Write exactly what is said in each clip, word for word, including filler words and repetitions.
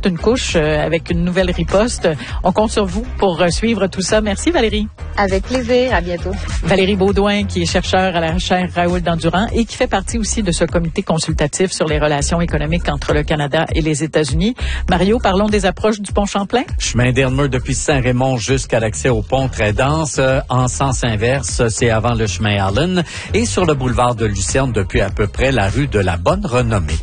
une couche euh, avec une nouvelle riposte. On compte sur vous pour euh, suivre tout ça. Merci Valérie. Avec plaisir. À bientôt. Valérie Beaudoin, qui est chercheure à la chaire Raoul Dandurand et qui fait partie aussi de ce comité consultatif sur les relations économiques entre le Canada et les États-Unis. Mario, parlons des approches du pont Champlain. Chemin d'Ermeux depuis Saint-Raymond jusqu'à l'accès au pont très dense. En sens inverse, c'est avant le chemin Allen. Et sur le boulevard de Lucerne depuis à peu près la rue de la Bonne Renommée.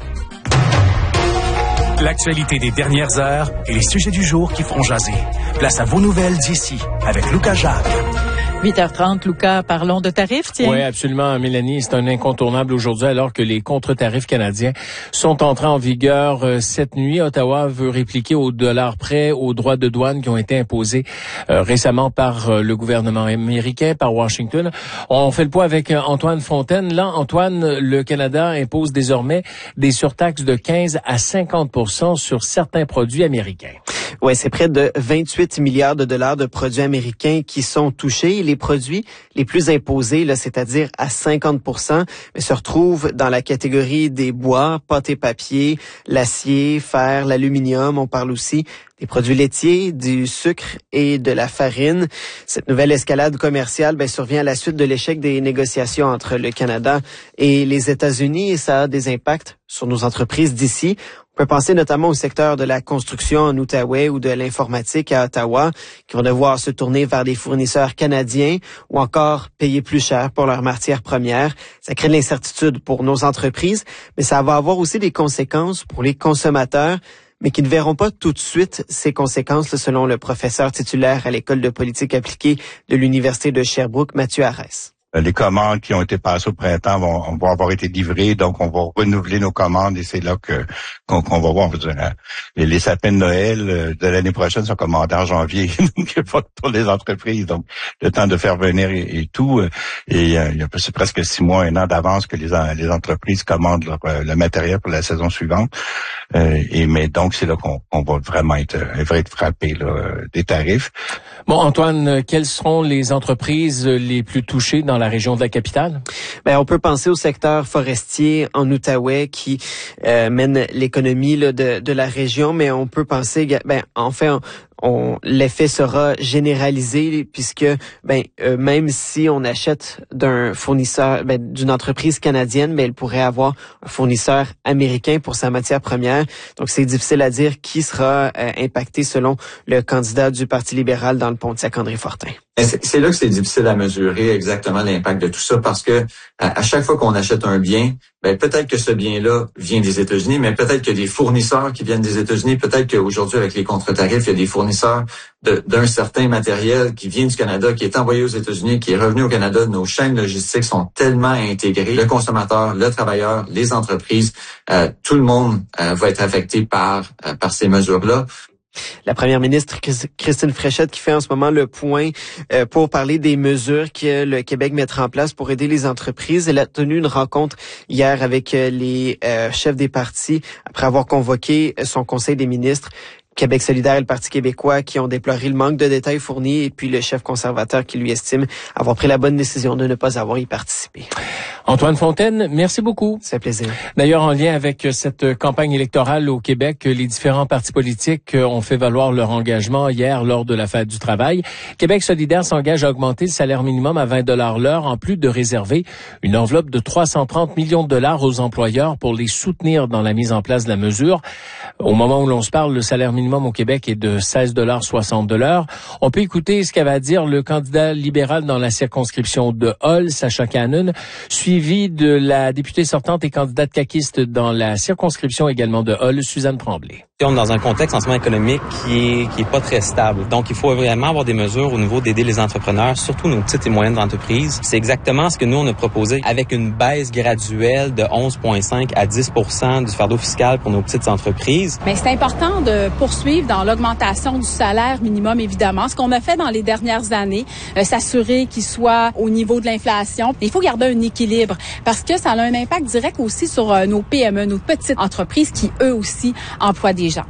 L'actualité des dernières heures et les sujets du jour qui font jaser. Place à vos nouvelles d'ici avec Lucas Jacques. huit heures trente, Lucas, parlons de tarifs, tiens. Oui, absolument, Mélanie. C'est un incontournable aujourd'hui alors que les contre-tarifs canadiens sont entrés en vigueur euh, cette nuit. Ottawa veut répliquer au dollar près aux droits de douane qui ont été imposés euh, récemment par euh, le gouvernement américain, par Washington. On fait le point avec euh, Antoine Fontaine. Là, Antoine, le Canada impose désormais des surtaxes de quinze à cinquante pour cent sur certains produits américains. Oui, c'est près de vingt-huit milliards de dollars de produits américains qui sont touchés. Les produits les plus imposés, là, c'est-à-dire à cinquante pour cent, mais se retrouvent dans la catégorie des bois, pâte et papier, l'acier, fer, l'aluminium. On parle aussi des produits laitiers, du sucre et de la farine. Cette nouvelle escalade commerciale ben, survient à la suite de l'échec des négociations entre le Canada et les États-Unis et ça a des impacts sur nos entreprises d'ici. On peut penser notamment au secteur de la construction en Outaouais ou de l'informatique à Ottawa, qui vont devoir se tourner vers des fournisseurs canadiens ou encore payer plus cher pour leurs matières premières. Ça crée de l'incertitude pour nos entreprises, mais ça va avoir aussi des conséquences pour les consommateurs, mais qui ne verront pas tout de suite ces conséquences, selon le professeur titulaire à l'École de politique appliquée de l'Université de Sherbrooke, Mathieu Arès. Les commandes qui ont été passées au printemps vont, vont avoir été livrées, donc on va renouveler nos commandes et c'est là que qu'on, qu'on va voir. On va dire, les, les sapins de Noël de l'année prochaine sont commandés en janvier, donc pas pour les entreprises. Donc le temps de faire venir et, et tout, et euh, il y a c'est presque six mois, un an d'avance que les, les entreprises commandent leur, le matériel pour la saison suivante. Euh, et mais donc c'est là qu'on, qu'on va vraiment être, va être frappé là, des tarifs. Bon, Antoine, quelles seront les entreprises les plus touchées dans la région de la capitale? Ben, on peut penser au secteur forestier en Outaouais qui euh, mène l'économie là, de, de la région, mais on peut penser, ben, en fait, on, on, l'effet sera généralisé puisque ben euh, même si on achète d'un fournisseur, ben, d'une entreprise canadienne, ben, elle pourrait avoir un fournisseur américain pour sa matière première. Donc, c'est difficile à dire qui sera euh, impacté selon le candidat du Parti libéral dans le Pontiac, André Fortin. C'est, c'est là que c'est difficile à mesurer exactement l'impact de tout ça parce que à, à chaque fois qu'on achète un bien, ben peut-être que ce bien-là vient des États-Unis, mais peut-être qu'il y a des fournisseurs qui viennent des États-Unis, peut-être qu'aujourd'hui avec les contre-tarifs, il y a des fournisseurs de, d'un certain matériel qui vient du Canada, qui est envoyé aux États-Unis, qui est revenu au Canada. Nos chaînes logistiques sont tellement intégrées, le consommateur, le travailleur, les entreprises, euh, tout le monde euh, va être affecté par euh, par ces mesures-là. La première ministre Christine Fréchette qui fait en ce moment le point euh, pour parler des mesures que le Québec mettra en place pour aider les entreprises. Elle a tenu une rencontre hier avec euh, les euh, chefs des partis après avoir convoqué son conseil des ministres. Québec solidaire et le Parti québécois qui ont déploré le manque de détails fournis et puis le chef conservateur qui lui estime avoir pris la bonne décision de ne pas avoir y participé. Antoine Fontaine, merci beaucoup. C'est un plaisir. D'ailleurs, en lien avec cette campagne électorale au Québec, les différents partis politiques ont fait valoir leur engagement hier lors de la Fête du travail. Québec solidaire s'engage à augmenter le salaire minimum à vingt dollars l'heure, en plus de réserver une enveloppe de trois cent trente millions de dollars aux employeurs pour les soutenir dans la mise en place de la mesure. Au moment où l'on se parle, le salaire minimum au Québec est de seize dollars soixante de l'heure. On peut écouter ce qu'avait à dire le candidat libéral dans la circonscription de Hull, Sacha Cannon, suivi de la députée sortante et candidate caquiste dans la circonscription également de Hull, Suzanne Tremblay. On est dans un contexte en ce moment économique qui est qui est pas très stable. Donc, il faut vraiment avoir des mesures au niveau d'aider les entrepreneurs, surtout nos petites et moyennes entreprises. C'est exactement ce que nous, on a proposé avec une baisse graduelle de onze virgule cinq à dix pour cent du fardeau fiscal pour nos petites entreprises. Mais c'est important de poursuivre dans l'augmentation du salaire minimum, évidemment. Ce qu'on a fait dans les dernières années, euh, s'assurer qu'il soit au niveau de l'inflation. Il faut garder un équilibre parce que ça a un impact direct aussi sur euh, nos P M E, nos petites entreprises qui, eux aussi, emploient des gens.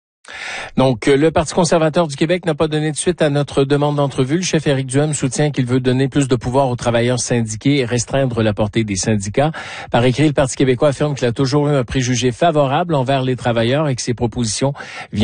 Donc, le Parti conservateur du Québec n'a pas donné de suite à notre demande d'entrevue. Le chef Éric Duhem soutient qu'il veut donner plus de pouvoir aux travailleurs syndiqués et restreindre la portée des syndicats. Par écrit, le Parti québécois affirme qu'il a toujours eu un préjugé favorable envers les travailleurs et que ses propositions viennent